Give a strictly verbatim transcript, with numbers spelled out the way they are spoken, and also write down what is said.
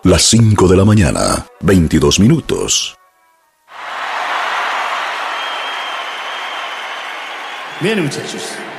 Las cinco de la mañana, veintidós minutos. Bien, muchachos.